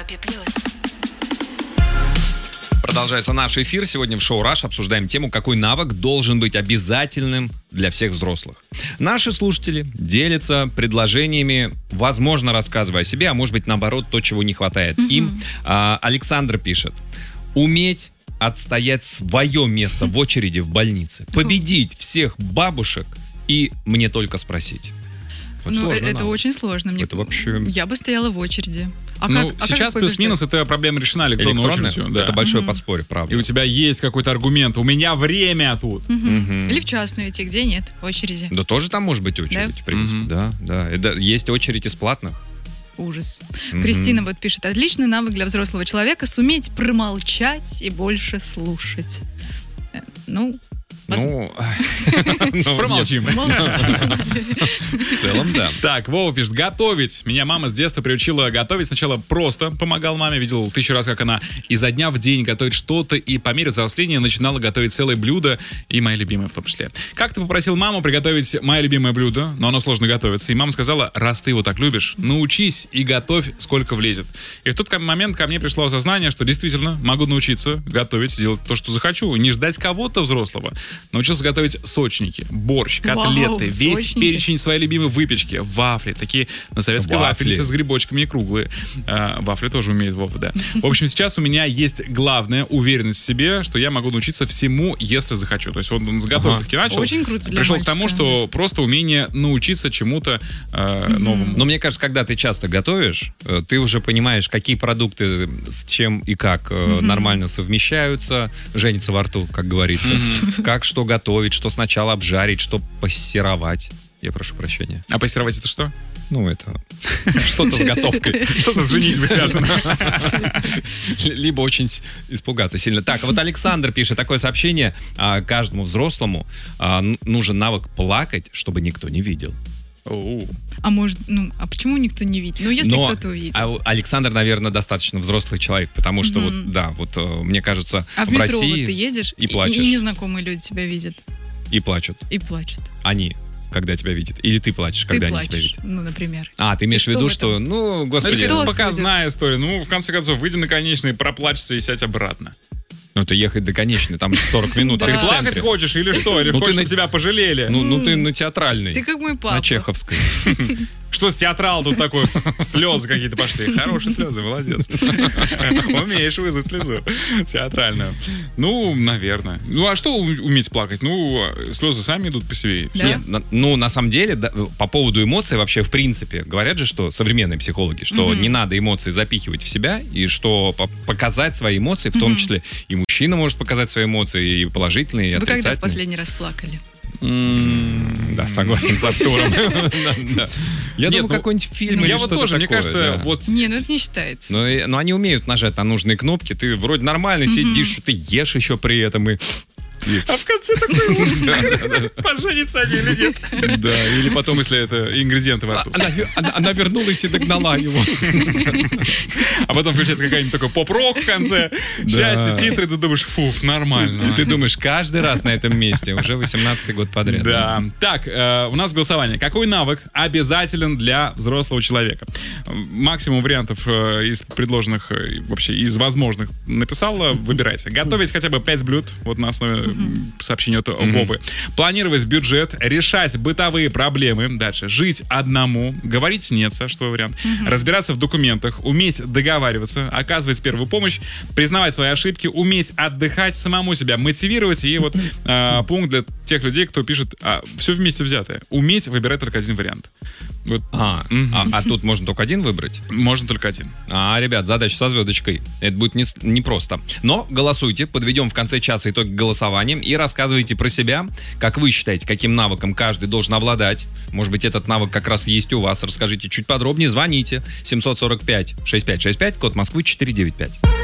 Европе+. Продолжается наш эфир. Сегодня в шоу «Раш» обсуждаем тему, какой навык должен быть обязательным для всех взрослых. Наши слушатели делятся предложениями, возможно, рассказывая о себе, а может быть, наоборот, то, чего не хватает им. Александр пишет: уметь отстоять свое место в очереди в больнице, победить всех бабушек и мне только спросить. Это очень сложно. Это вообще... Я бы стояла в очереди. Сейчас плюс-минус эта проблема решена электронной очередью. Да. Это большое подспорье, правда. И у тебя есть какой-то аргумент. У меня время тут. Или в частную идти, где нет очереди. Да тоже там может быть очередь, в принципе. Да. Есть очередь из платных. Ужас. Кристина вот пишет: отличный навык для взрослого человека — суметь промолчать и больше слушать. Промолчим. В целом, да. Так, Вова пишет: готовить. Меня мама с детства приучила готовить. Сначала просто помогал маме, видел 1000 раз, как она изо дня в день готовит что-то, и по мере взросления начинала готовить целые блюда, и мои любимые в том числе. Как-то попросил маму приготовить мое любимое блюдо, но оно сложно готовится, и мама сказала: раз ты его так любишь, научись и готовь, сколько влезет. И в тот момент ко мне пришло осознание, что действительно могу научиться готовить, делать то, что захочу, не ждать кого-то взрослого. Научился готовить сочники, борщ, котлеты, весь сочники. перечень своей любимой выпечки, вафли, такие на советской вафельнице с грибочками и круглые. Вафли тоже умеет Вова, да. В общем, сейчас у меня есть главная уверенность в себе, что я могу научиться всему, если захочу. То есть вот он с готовки начал, очень круто для пришел мальчика. к тому, что просто умение научиться чему-то новому. Но мне кажется, когда ты часто готовишь, ты уже понимаешь, какие продукты с чем и как нормально совмещаются, женятся во рту, как говорится. Как что готовить, что сначала обжарить, что пассеровать. Я прошу прощения. А пассеровать это что? Это что-то с готовкой. Что-то с женитьбой связано. Либо очень испугаться сильно. Так, вот Александр пишет такое сообщение: каждому взрослому нужен навык плакать, чтобы никто не видел. А может, почему никто не видит? Если кто-то увидит. Александр, наверное, достаточно взрослый человек, потому что мне кажется, в в метро России ты едешь, и плачешь. и незнакомые люди тебя видят. И плачут. И плачут. Они, когда тебя видят. Или ты плачешь, когда они тебя видят. Например. Ты имеешь в виду, что, господи... Это показная история. В конце концов, выйди на конечный, проплачься и сядь обратно. Это ехать до конечной, там 40 минут. Ты плакать хочешь или что? Или хочешь, чтобы тебя пожалели? Ты на театральной. Ты как мой папа. На Чеховской. Что с театрал тут такой? Слезы какие-то пошли. Хорошие слезы, молодец. Умеешь вызвать слезу театральную. Наверное. А что уметь плакать? Слезы сами идут по себе. Нет, на самом деле, по поводу эмоций вообще, в принципе, говорят же, что современные психологи, что не надо эмоции запихивать в себя, и что показать свои эмоции, в том числе и мужчина может показать свои эмоции, и положительные, и отрицательные. Вы когда в последний раз плакали? Да, согласен с Артуром. Я думаю, какой-нибудь фильм или что-то такое. Я тоже, мне кажется, это не считается. Но они умеют нажать на нужные кнопки. Ты вроде нормально сидишь, ты ешь еще при этом и... А в конце такой поженятся они или нет? Да, или потом... В смысле, это ингредиенты во рту. Она вернулась и догнала его. А потом включается какая-нибудь такой поп-рок в конце, счастье, титры, ты думаешь, нормально. И ты думаешь, каждый раз на этом месте, уже 18-й год подряд. Да. Так, у нас голосование. Какой навык обязателен для взрослого человека? Максимум вариантов из предложенных, вообще из возможных написала, выбирайте. Готовить хотя бы 5 блюд, вот на основе сообщения от Вовы. Планировать бюджет, решать бытовые проблемы. Дальше. Жить одному. Говорить нет, Саш, твой вариант. Разбираться в документах. Уметь договариваться. Оказывать первую помощь. Признавать свои ошибки. Уметь отдыхать. Самому себя мотивировать. И вот пункт для тех людей, кто пишет все вместе взятое. Уметь выбирать только один вариант. Вот. А тут можно только один выбрать? Можно только один. Ребят, задача со звездочкой. Это будет непросто. Но голосуйте. Подведем в конце часа итоги голосования и рассказывайте про себя, как вы считаете, каким навыком каждый должен обладать. Может быть, этот навык как раз есть у вас. Расскажите чуть подробнее. Звоните. 745-6565, код Москвы 495.